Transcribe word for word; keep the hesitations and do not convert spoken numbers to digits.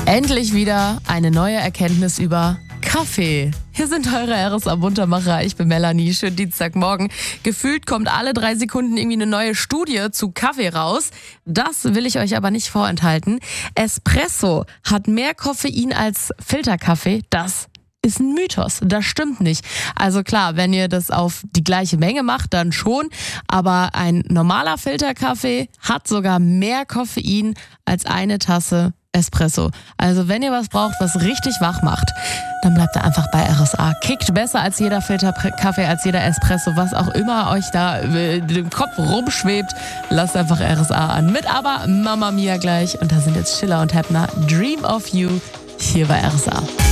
Endlich wieder eine neue Erkenntnis über Kaffee. Hier sind eure R S A-Muntermacher. Ich bin Melanie. Schönen Dienstagmorgen. Gefühlt kommt alle drei Sekunden irgendwie eine neue Studie zu Kaffee raus. Das will ich euch aber nicht vorenthalten. Espresso hat mehr Koffein als Filterkaffee. Das ist ein Mythos. Das stimmt nicht. Also klar, wenn ihr das auf die gleiche Menge macht, dann schon. Aber ein normaler Filterkaffee hat sogar mehr Koffein als eine Tasse Espresso. Also wenn ihr was braucht, was richtig wach macht, dann bleibt ihr einfach bei R S A. Kickt besser als jeder Filterkaffee, als jeder Espresso, was auch immer euch da im Kopf rumschwebt. Lasst einfach R S A an. Mit aber Mamma Mia gleich. Und da sind jetzt Schiller und Heppner. Dream of You hier bei R S A.